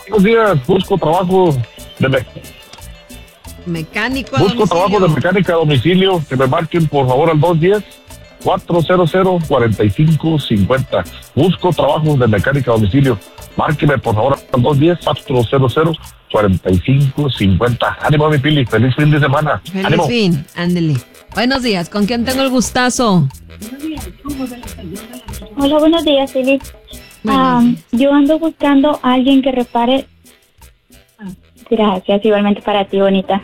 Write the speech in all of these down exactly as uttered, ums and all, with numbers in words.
Buenos días, busco trabajo de me- Mecánico a busco domicilio. trabajo de mecánica a domicilio. Que me marquen por favor al dos uno cero, cuatro cero cero, cuatro cinco cinco cero. Busco trabajo de mecánica a domicilio. Márqueme por favor al dos uno cero, cuatro cero cero, cuatro cinco cinco cero. Ánimo, mi Pili, feliz fin de semana. Feliz Ánimo. fin, ándele. Buenos días, ¿con quién tengo el gustazo? Hola, buenos días, Eli. Ah, yo ando buscando a alguien que repare. Gracias, igualmente para ti, bonita.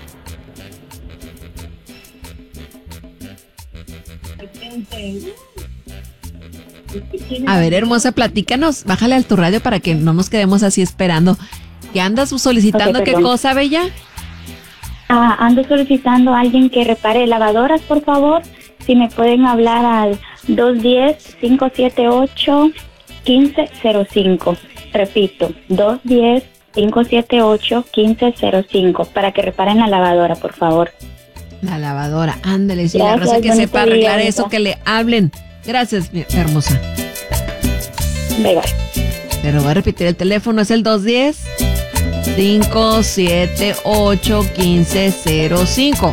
A ver, hermosa, platícanos. Bájale al tu radio para que no nos quedemos así esperando. ¿Qué andas solicitando? Ok, ¿Qué perdón. cosa, bella? Ah, ando solicitando a alguien que repare lavadoras, por favor. Si me pueden hablar al dos uno cero, cinco siete ocho, uno cinco cero cinco. Repito, dos uno cero, cinco siete ocho, uno cinco cero cinco. Para que reparen la lavadora, por favor. La lavadora, ándale. Si la Gracias, raza que bonito sepa día, arreglar bonita. eso, que le hablen. Gracias, mi hermosa. Bye, bye. Pero voy a repetir el teléfono, es el dos uno cero, cinco siete ocho, uno cinco cero cinco.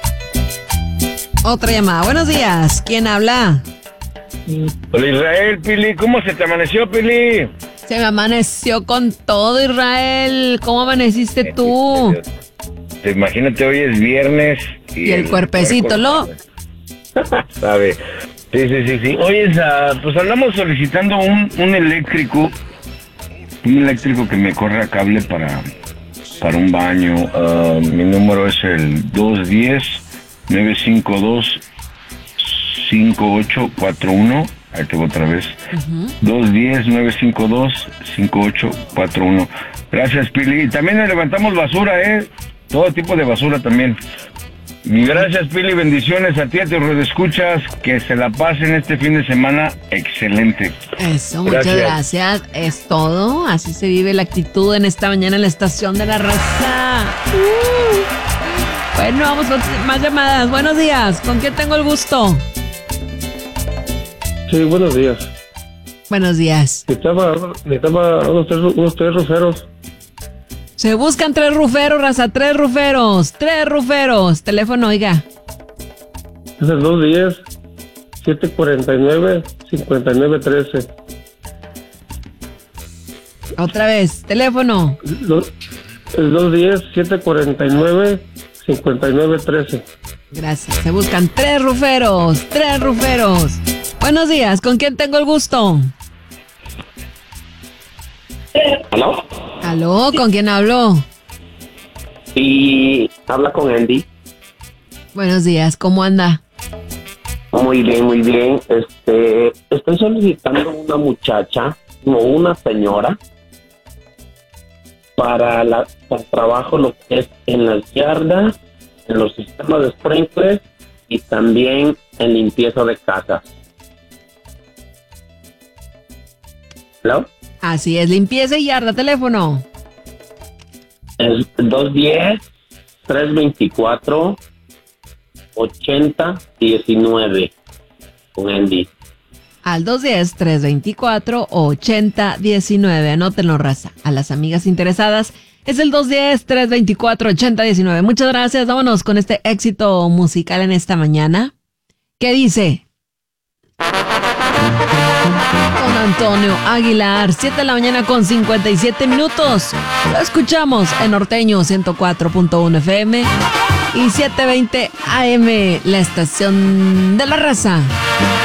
Otra llamada. Buenos días. ¿Quién habla? Hola Israel, Pili, ¿cómo se te amaneció, Pili? Se me amaneció con todo, Israel. ¿Cómo amaneciste tú? Imagínate, hoy es viernes. Y el cuerpecito, ¿no? ¿Sabe? Sí, sí, sí, sí. Oye, esa, pues andamos solicitando un, un eléctrico, un eléctrico que me corra cable para, para un baño. Ah, mi número es el dos uno cero, nueve cinco dos, cinco ocho cuatro uno. Ahí te voy otra vez. dos uno cero, nueve cinco dos, cinco ocho cuatro uno. Gracias, Pili. Y también le levantamos basura, ¿eh? Todo tipo de basura también. Y gracias, Pili. Bendiciones a ti, a tus redescuchas. Que se la pasen este fin de semana excelente. Eso, muchas gracias. Es todo. Así se vive la actitud en esta mañana en la estación de la raza. Uh. Bueno, vamos con más llamadas. Buenos días. ¿Con quién tengo el gusto? Sí, buenos días. Buenos días. Necesitaba, necesitaba unos tres, unos tres ruferos. Se buscan tres ruferos, raza. Tres ruferos. Tres ruferos. Teléfono, oiga. Es el dos uno cero, siete cuatro nueve, cinco nueve uno tres. Otra vez. Teléfono. Dos- El dos uno cero, siete cuatro nueve, cinco nueve uno tres. Gracias. Se buscan tres ruferos. Tres ruferos. Buenos días. ¿Con quién tengo el gusto? ¿Aló? ¿Aló? ¿Con quién hablo? Sí, habla con Andy. Buenos días. ¿Cómo anda? Muy bien, muy bien. Este, estoy solicitando una muchacha, no una señora, para la para trabajo lo que es en las yardas, en los sistemas de sprinkler y también en limpieza de casas. ¿Aló? Así es, limpieza y yarda, teléfono. Es dos uno cero, tres dos cuatro, ocho cero uno nueve con Andy. Al dos uno cero, tres dos cuatro, ocho cero uno nueve. Anótenlo, raza. A las amigas interesadas es el dos uno cero, tres dos cuatro, ocho cero uno nueve. Muchas gracias. Vámonos con este éxito musical en esta mañana. ¿Qué dice? Don Antonio Aguilar, siete de la mañana con cincuenta y siete minutos. Lo escuchamos en Norteño ciento cuatro punto uno F M y setecientos veinte A M, la estación de la raza.